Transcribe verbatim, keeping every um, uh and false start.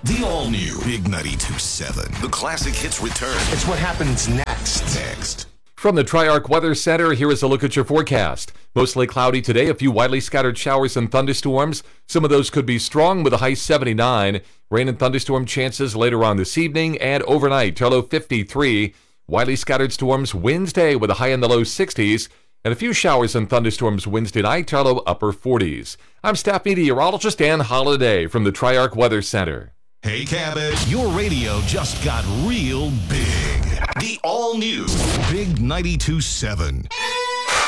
The all-new Big ninety-two point seven. The classic hits return. It's what happens next. Next. From the Triarch Weather Center, here is a look at your forecast. Mostly cloudy today, a few widely scattered showers and thunderstorms. Some of those could be strong with a high seventy-nine. Rain and thunderstorm chances later on this evening and overnight, to a low fifty-three. Widely scattered storms Wednesday with a high in the low sixties. And a few showers and thunderstorms Wednesday night, to a low upper forties. I'm staff meteorologist Dan Holliday from the Triarch Weather Center. Hey, Cabot, your radio just got real big. The all-new Big ninety-two point seven.